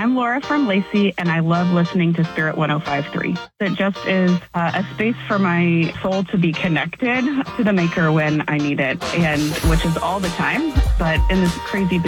I'm Laura from Lacey, and I love listening to Spirit 105.3. It just is a space for my soul to be connected to the Maker when I need it, and which is all the time, but in this crazy